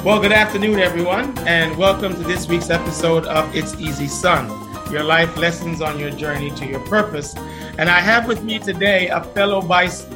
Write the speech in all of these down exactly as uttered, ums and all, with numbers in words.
Well, good afternoon, everyone, and welcome to this week's episode of It's Easy Son, your life lessons on your journey to your purpose. And I have with me today a fellow Bison.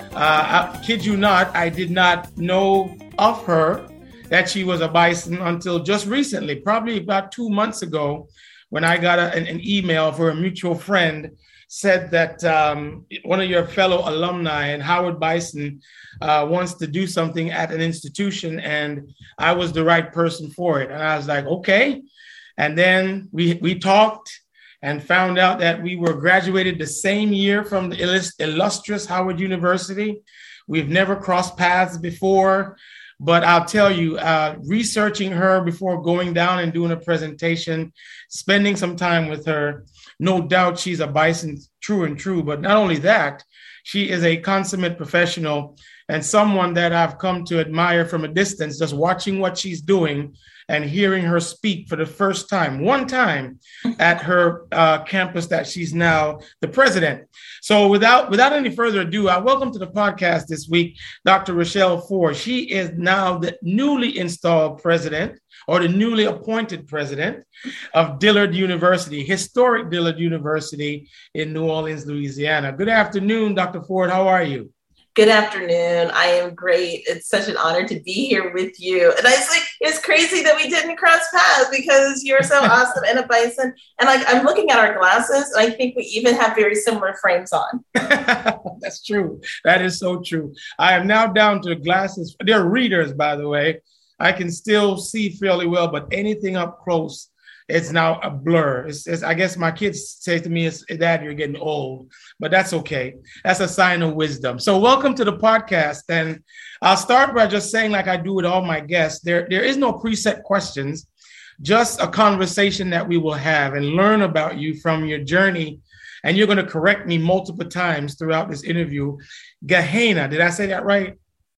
Uh, I kid you not, I did not know of her that she was a Bison until just recently, probably about two months ago, when I got a, an, an email for a mutual friend said that um, one of your fellow alumni and Howard Bison uh, wants to do something at an institution, and I was the right person for it. And I was like, okay. And then we we talked and found out that we were graduated the same year from the illustrious Howard University. We've never crossed paths before, but I'll tell you, uh, researching her before going down and doing a presentation, spending some time with her, no doubt she's a Bison true and true. But not only that, she is a consummate professional and someone that I've come to admire from a distance, just watching what she's doing and hearing her speak for the first time, one time at her uh, campus that she's now the president. So without without any further ado, I welcome to the podcast this week, Doctor Rochelle Ford. She is now the newly installed president or the newly appointed president of Dillard University, historic Dillard University in New Orleans, Louisiana. Good afternoon, Doctor Ford. How are you? Good afternoon. I am great. It's such an honor to be here with you. And I was like, it's crazy that we didn't cross paths because you're so awesome and a Bison. And like, I'm looking at our glasses and I think we even have very similar frames on. That's true. That is so true. I am now down to the glasses. They're readers, by the way. I can still see fairly well, but anything up close, it's now a blur. It's, it's, I guess my kids say to me, it's, Dad, you're getting old, but that's okay. That's a sign of wisdom. So welcome to the podcast. And I'll start by just saying, like I do with all my guests, there, there is no preset questions, just a conversation that we will have and learn about you from your journey. And you're going to correct me multiple times throughout this interview. Gehenna, did I say that right?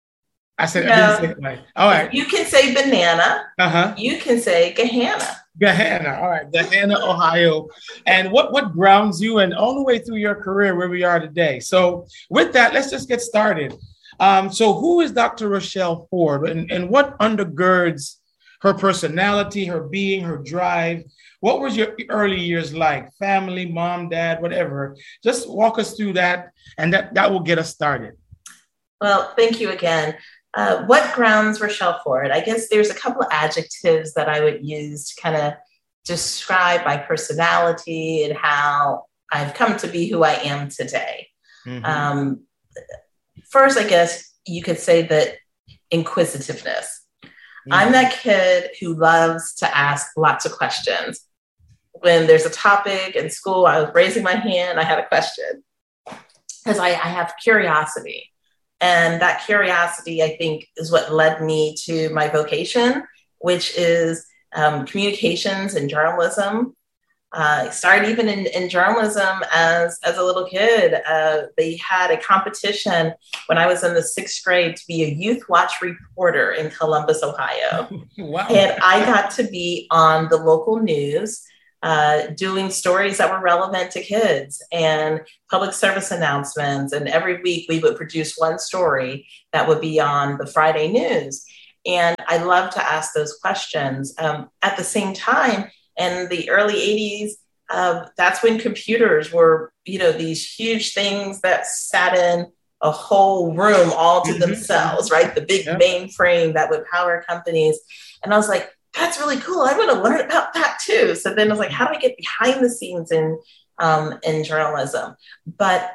I said, no. I didn't say it right. All right. You can say banana. Uh-huh. You can say Gehenna. Gehenna, all right, Gehenna, Ohio. And what, what grounds you and all the way through your career where we are today. So with that, let's just get started. Um, so who is Doctor Rochelle Ford and, and what undergirds her personality, her being, her drive? What was your early years like? Family, mom, dad, whatever. Just walk us through that and that, that will get us started. Well, thank you again. Uh, what grounds Rochelle Ford? I guess there's a couple of adjectives that I would use to kind of describe my personality and how I've come to be who I am today. Mm-hmm. Um, first, I guess you could say that inquisitiveness. Mm-hmm. I'm that kid who loves to ask lots of questions. When there's a topic in school, I was raising my hand, I had a question because I, I have curiosity. And that curiosity, I think, is what led me to my vocation, which is um, communications and journalism. Uh, I started even in, in journalism as, as a little kid. Uh, they had a competition when I was in the sixth grade to be a Youth Watch reporter in Columbus, Ohio. Wow. And I got to be on the local news, Uh, doing stories that were relevant to kids and public service announcements. And every week we would produce one story that would be on the Friday news. And I love to ask those questions. Um, at the same time, in the early eighties, uh, that's when computers were, you know, these huge things that sat in a whole room all to mm-hmm. themselves, right? The big yep. mainframe that would power companies. And I was like, that's really cool. I want to learn about that too. So then I was like, how do I get behind the scenes in, um, in journalism? But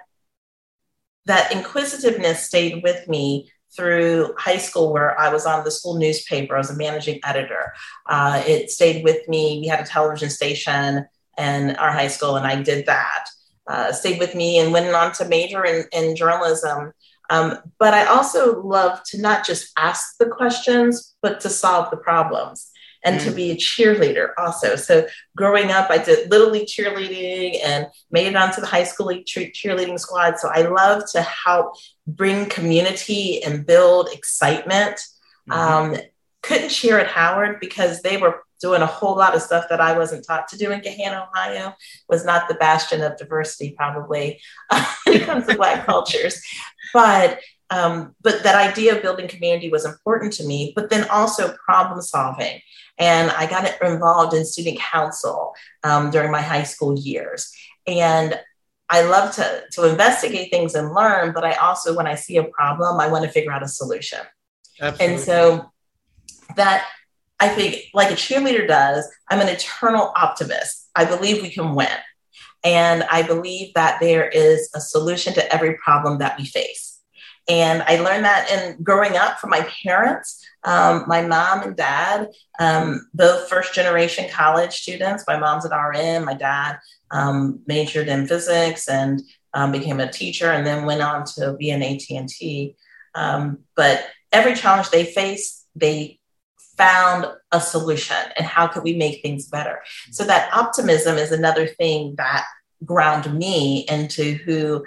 that inquisitiveness stayed with me through high school, where I was on the school newspaper. I was a managing editor. Uh, it stayed with me. We had a television station in our high school, and I did that. Uh, stayed with me and went on to major in, in journalism. Um, but I also love to not just ask the questions, but to solve the problems. And mm. to be a cheerleader also. So growing up, I did Little League cheerleading and made it onto the high school league cheerleading squad. So I love to help bring community and build excitement. Mm-hmm. Um, couldn't cheer at Howard because they were doing a whole lot of stuff that I wasn't taught to do in Gehenna, Ohio. Was not the bastion of diversity, probably, when it comes to Black cultures. But um, but that idea of building community was important to me, but then also problem solving. And I got involved in student council um, during my high school years. And I love to, to investigate things and learn, but I also, when I see a problem, I want to figure out a solution. Absolutely. And so that, I think, like a cheerleader does, I'm an eternal optimist. I believe we can win. And I believe that there is a solution to every problem that we face. And I learned that in growing up from my parents. Um, my mom and dad, um, both first generation college students. My mom's an R N, my dad um, majored in physics and um, became a teacher and then went on to be an A T and T. Um, but every challenge they faced, they found a solution and how could we make things better? So that optimism is another thing that ground me into who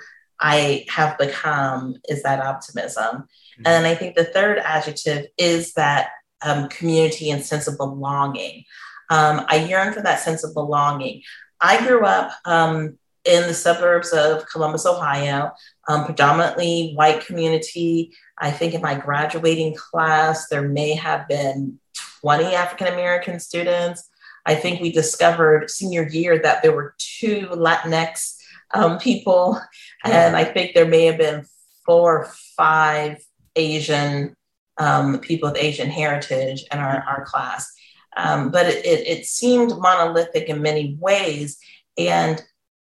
I have become, is that optimism. Mm-hmm. And I think the third adjective is that um, community and sense of belonging. Um, I yearn for that sense of belonging. I grew up um, in the suburbs of Columbus, Ohio, um, predominantly white community. I think in my graduating class, there may have been twenty African-American students. I think we discovered senior year that there were two Latinx um, people. And I think there may have been four or five Asian um, people with Asian heritage in our, our class. Um, but it, it, it seemed monolithic in many ways. And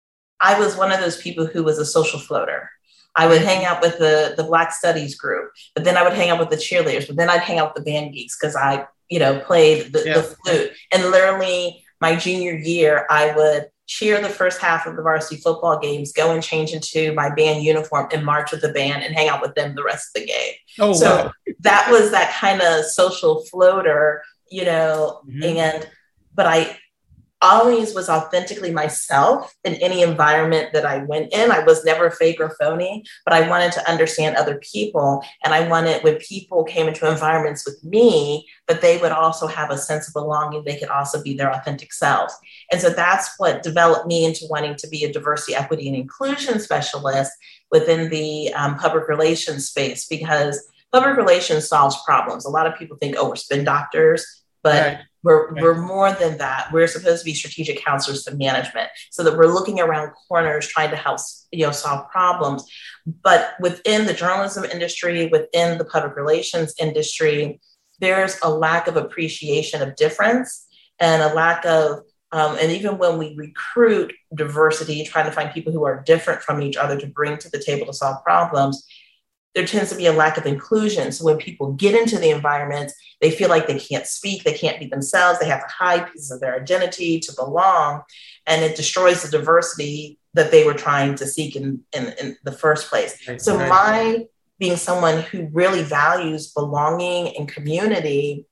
I was one of those people who was a social floater. I would hang out with the, the Black Studies group, but then I would hang out with the cheerleaders, but then I'd hang out with the band geeks because I, you know, played the, yeah. the flute. And literally my junior year, I would cheer the first half of the varsity football games, go and change into my band uniform and march with the band and hang out with them the rest of the game. Oh, so wow. That was that kind of social floater, you know, mm-hmm. and, but I always was authentically myself in any environment that I went in. I was never fake or phony, but I wanted to understand other people. And I wanted, when people came into environments with me, that they would also have a sense of belonging. They could also be their authentic selves. And so that's what developed me into wanting to be a diversity, equity, and inclusion specialist within the um, public relations space, because public relations solves problems. A lot of people think, oh, we're spin doctors, but right. We're, right. we're more than that. We're supposed to be strategic counselors to management, so that we're looking around corners trying to help, you know, solve problems. But within the journalism industry, within the public relations industry, there's a lack of appreciation of difference and a lack of, um, and even when we recruit diversity, trying to find people who are different from each other to bring to the table to solve problems, there tends to be a lack of inclusion. So when people get into the environment, they feel like they can't speak, they can't be themselves, they have to hide pieces of their identity to belong, and it destroys the diversity that they were trying to seek in, in, in the first place. Right. So my being someone who really values belonging and community,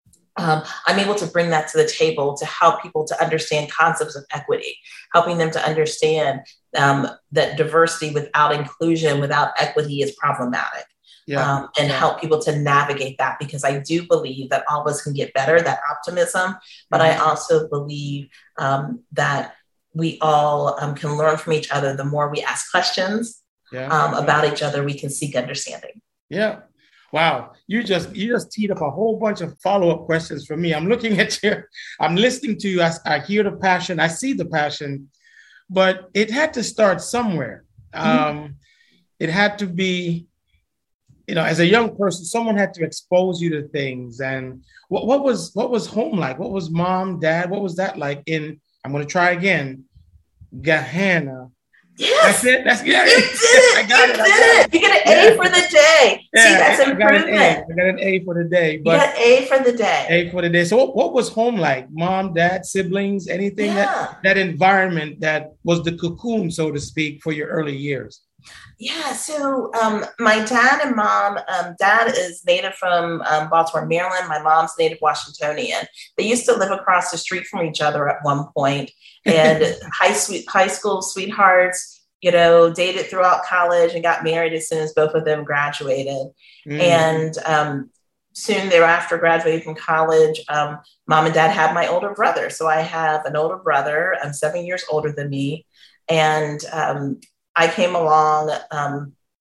Um, I'm able to bring that to the table to help people to understand concepts of equity, helping them to understand um, that diversity without inclusion, without equity is problematic, yeah. um, and yeah. help people to navigate that, because I do believe that all of us can get better, that optimism, but mm-hmm. I also believe um, that we all um, can learn from each other. The more we ask questions yeah. um, about each other, we can seek understanding. Yeah. Wow, you just you just teed up a whole bunch of follow-up questions for me. I'm looking at you, I'm listening to you, I, I hear the passion, I see the passion, but it had to start somewhere. Mm-hmm. Um, it had to be, you know, as a young person, someone had to expose you to things. And what, what was what was home like? What was mom, dad, what was that like in, I'm going to try again, Gahanna? Yes. That's it. That's yeah. You did it. I got you it. did it. it. You get an yeah. A for the day. Yeah. See, that's improvement. I got, I got an A for the day. But you got A for the day. A for the day. So what, what was home like? Mom, dad, siblings, anything yeah. that that environment that was the cocoon, so to speak, for your early years? Yeah, so um, my dad and mom, um, dad is native from um, Baltimore, Maryland. My mom's native Washingtonian. They used to live across the street from each other at one point, and high, sweet, high school sweethearts, you know, dated throughout college and got married as soon as both of them graduated. Mm. And um, soon thereafter, graduating from college, um, mom and dad had my older brother. So I have an older brother, I'm seven years older than me. And um, I came along um,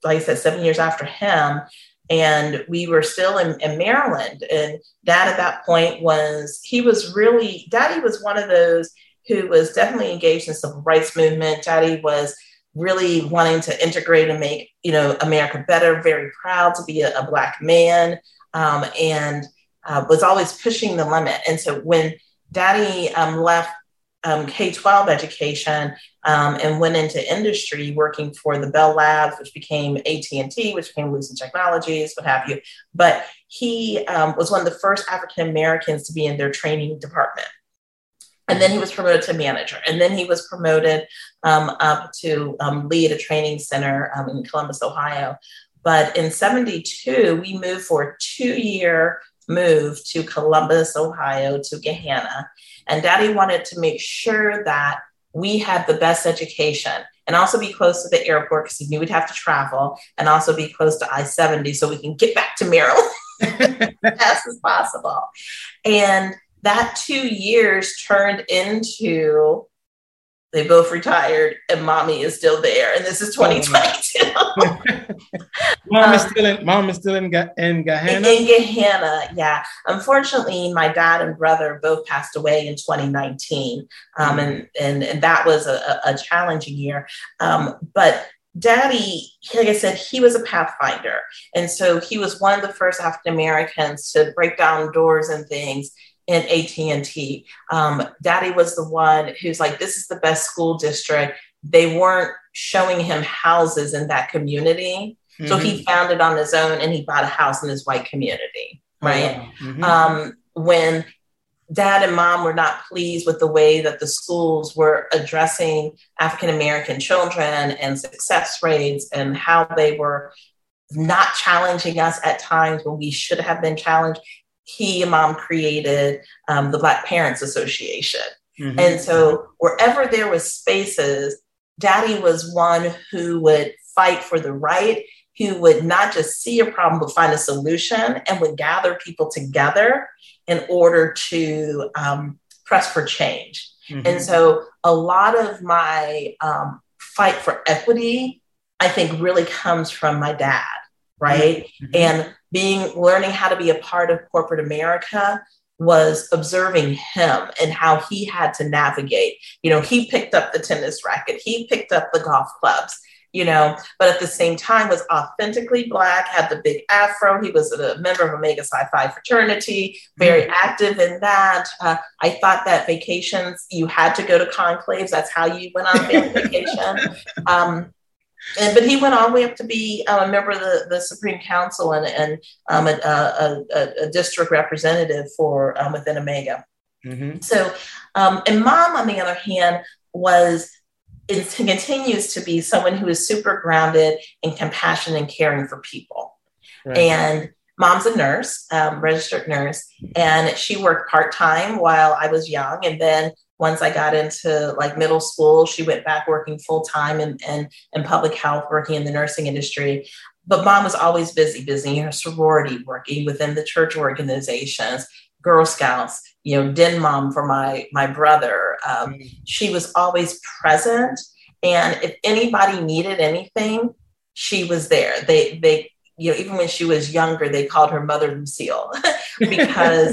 like I said, seven years after him. And we were still in, in Maryland. And Dad at that point was, he was really, Daddy was one of those who was definitely engaged in the civil rights movement. Daddy was really wanting to integrate and make, you know, America better, very proud to be a, a Black man, um, and uh, was always pushing the limit. And so when Daddy um, left um, K twelve education um, and went into industry working for the Bell Labs, which became A T and T, which became Lucent Technologies, what have you. But he um, was one of the first African Americans to be in their training department. And then he was promoted to manager. And then he was promoted um, up to um, lead a training center um, in Columbus, Ohio. But in seventy-two, we moved for a two-year move to Columbus, Ohio, to Gahanna. And Daddy wanted to make sure that we had the best education and also be close to the airport because he knew we'd have to travel, and also be close to I seventy so we can get back to Maryland as fast as possible. And that two years turned into, they both retired and Mommy is still there. And this is twenty twenty-two. Mom um, is still in, Mom is still in, in Gahanna? In Gahanna, yeah. Unfortunately, my dad and brother both passed away in twenty nineteen. Um, and, and, and that was a, a challenging year. Um, but Daddy, like I said, he was a pathfinder. And so he was one of the first African Americans to break down doors and things in A T and T. Um, Daddy was the one who's like, this is the best school district. They weren't showing him houses in that community. Mm-hmm. So he found it on his own and he bought a house in his white community, right? Oh, wow. Mm-hmm. Um, when Dad and Mom were not pleased with the way that the schools were addressing African-American children and success rates and how they were not challenging us at times when we should have been challenged, he and Mom created um, the Black Parents Association. Mm-hmm. And so wherever there was spaces, Daddy was one who would fight for the right, who would not just see a problem, but find a solution and would gather people together in order to um, press for change. Mm-hmm. And so a lot of my um, fight for equity, I think really comes from my dad, right? Mm-hmm. And being, learning how to be a part of corporate America was observing him and how he had to navigate. You know, he picked up the tennis racket, he picked up the golf clubs, you know, but at the same time was authentically Black, had the big afro. He was a member of Omega Psi Phi fraternity, very mm-hmm. active in that. Uh, I thought that vacations, you had to go to conclaves. That's how you went on family vacation. Um, And, but he went all the way up to be uh, a member of the, the Supreme Council and, and um, a, a, a, a district representative for um, within Omega. Mm-hmm. So, um, and Mom, on the other hand, was, it continues to be someone who is super grounded in compassion and caring for people. Right. And Mom's a nurse, um, registered nurse, and she worked part-time while I was young. And then once I got into like middle school, she went back working full-time in, in, in public health, working in the nursing industry. But Mom was always busy, busy in her sorority, working within the church organizations, Girl Scouts, you know, Den Mom for my, my brother. Um, mm-hmm. She was always present. And if anybody needed anything, she was there. They, they, you know, even when she was younger, they called her Mother Lucille because